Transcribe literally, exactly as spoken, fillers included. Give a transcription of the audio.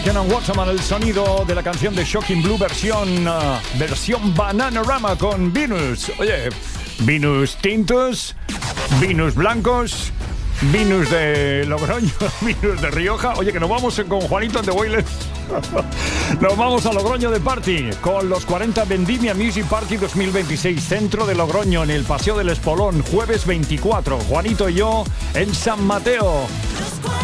Kenan Waterman, el sonido de la canción de Shocking Blue versión uh, versión Bananarama con Venus. Oye, Venus tintos, Venus blancos, Venus de Logroño, Venus de Rioja. Oye, que nos vamos con Juanito and the Wailers. Nos vamos a Logroño de Party con los cuarenta Vendimia Music Party dos mil veintiséis, centro de Logroño, en el Paseo del Espolón, jueves veinticuatro. Juanito y yo en San Mateo.